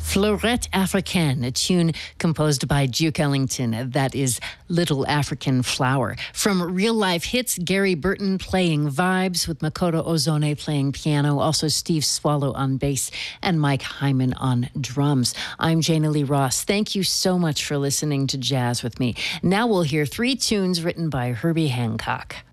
Fleurette Africaine, a tune composed by Duke Ellington. That is Little African Flower. From Real Life Hits, Gary Burton playing vibes with Makoto Ozone playing piano, also Steve Swallow on bass and Mike Hyman on drums. I'm Jana Lee Ross. Thank you so much for listening to Jazz with me. Now we'll hear 3 tunes written by Herbie Hancock.